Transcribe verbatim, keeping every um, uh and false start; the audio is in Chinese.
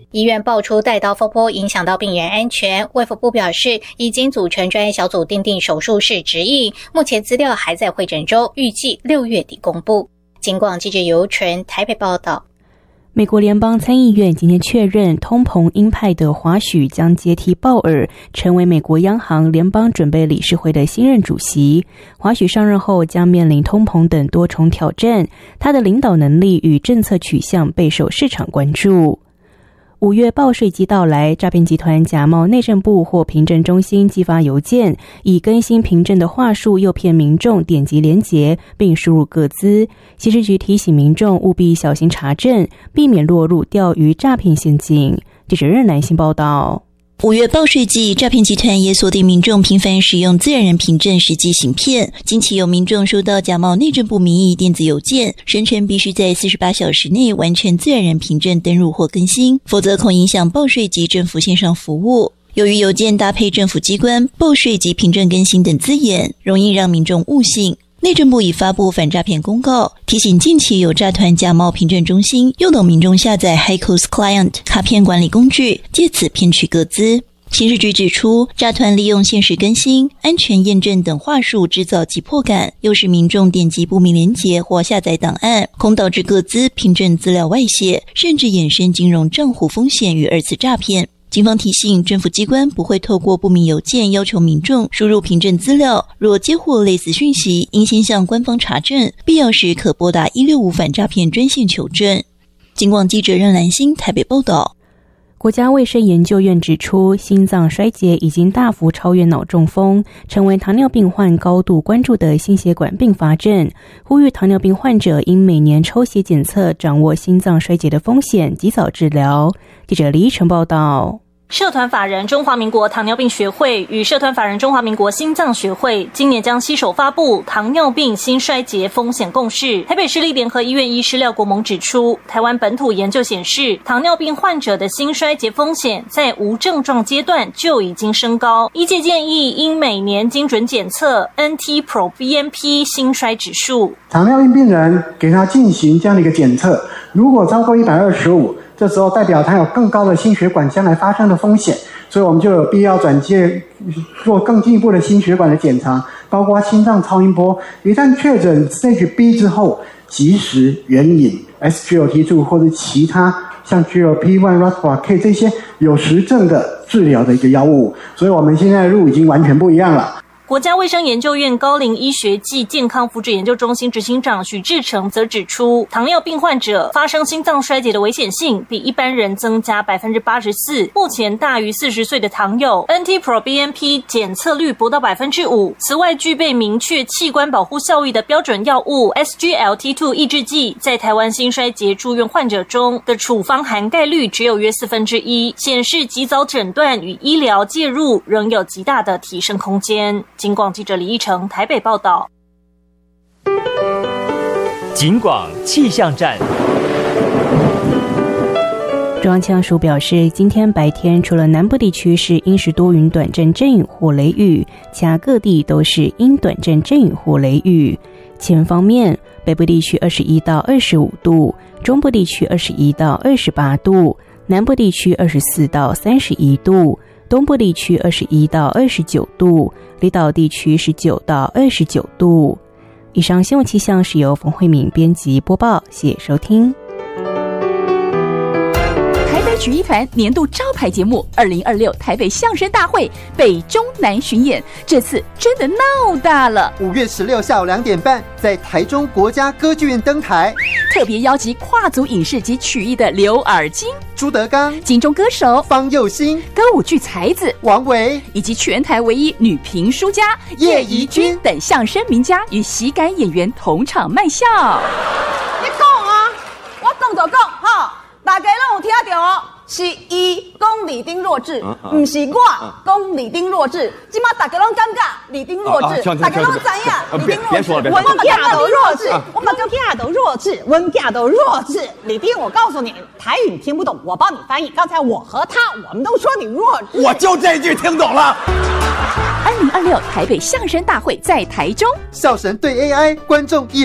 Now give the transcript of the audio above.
医院爆出带刀风波，影响到病人安全。卫福部表示，已经组成专业小组订定手术室指引，目前资料还在会诊中，预计六月底公布。警广记者尤纯台北报道。 美国联邦参议院今天确认，通膨鹰派的华许将接替鲍尔，成为美国央行联邦准备理事会的新任主席。华许上任后将面临通膨等多重挑战，他的领导能力与政策取向备受市场关注。五月报税季到来，诈骗集团假冒内政部或凭证中心寄发邮件，以更新凭证的话术诱骗民众点击连结并输入个资。刑事局提醒民众务必小心查证，避免落入钓鱼诈骗陷阱。记者任南信报道。 五月报税季，诈骗集团也锁定民众频繁使用自然人凭证实际行骗。近期有民众收到假冒内政部名义电子邮件，声称必须在四十八小时内完成自然人凭证登入或更新，否则恐影响报税及政府线上服务。由于邮件搭配政府机关、报税及凭证更新等字眼，容易让民众误信。内政部已发布反诈骗公告，提醒近期有诈团假冒凭证中心，诱导民众下载 HighCost Client 卡片管理工具，借此骗取个资。刑事局指出，诈团利用限时更新、安全验证等话术制造急迫感，诱使民众点击不明连结或下载档案，恐导致个资、凭证资料外泄，甚至衍生金融账户风险与二次诈骗。警方提醒，政府机关不会透过不明邮件要求民众输入凭证资料，若接获类似讯息，应先向官方查证，必要时可拨打一六五反诈骗专线求证。警广记者任兰心台北报道。 国家卫生研究院指出，心脏衰竭已经大幅超越脑中风，成为糖尿病患高度关注的心血管并发症，呼吁糖尿病患者应每年抽血检测，掌握心脏衰竭的风险，及早治疗。记者李依晨报道。 社团法人中华民国糖尿病学会与社团法人中华民国心脏学会今年将携手发布糖尿病心衰竭风险共识。台北市立联合医院医师廖国蒙指出，台湾本土研究显示，糖尿病患者的心衰竭风险在无症状阶段就已经升高，医界建议应每年精准检测 N T Pro B N P 心衰指数。 糖尿病病人给他进行这样的一个检测，如果超过一百二十五，这时候代表他有更高的心血管将来发生的风险，所以我们就有必要转介做更进一步的心血管的检查，包括心脏超音波。一旦确诊 Stage B 之后，及时援引 S G L T 二 或者其他像 G L P 一 Rosuvastatin 这些有实证的治疗的一个药物，所以我们现在的路已经完全不一样了。 国家卫生研究院高龄医学暨健康福祉研究中心执行长许志成则指出，糖尿病患者发生心脏衰竭的危险性比一般人增加 百分之八十四， 目前大于四十岁的糖友 N T Pro B N P 检测率不到 百分之五。 此外，具备明确器官保护效益的标准药物 S G L T 二 抑制剂在台湾心衰竭住院患者中的处方涵盖率只有约四分之一，显示及早诊断与医疗介入仍有极大的提升空间。警广记者李义成台北报道。 警广气象站。 中央气象署表示，今天白天除了南部地区是阴时多云短阵阵雨或雷雨，其他各地都是阴短阵阵雨或雷雨。气温方面，北部地区二十一到二十五度，中部地区二十一到二十八度，南部地区二十四到三十一度，东部地区二十一到二十九度，离岛地区十九到二十九度。以上新闻气象是由冯慧敏编辑播报，谢谢收听。 台北曲艺团年度招牌节目二零二六台北相声大会北中南巡演，这次真的闹大了。 五月十六下午两点半，在台中国家歌剧院登台， 特别邀集跨族影视及曲艺的刘尔金、 朱德刚、 金钟歌手方佑兴、 歌舞剧才子王维，以及全台唯一女评书家叶怡君等相声名家与喜感演员同场卖笑。 你讲啊，我讲就讲哈，大家拢有听到哦。是伊讲李丁弱智，不是我讲李丁弱智。今嘛大家拢感觉李丁弱智，大家拢知影李丁弱智。 文囝都弱智，我们跟囝都弱智，文囝都弱智。李丁，我告诉你，台语你听不懂，我帮你翻译。刚才我和他，我们都说你弱智。 我就这句听懂了。 二零二六台北相声大会在台中， 笑神对 A I， 观众一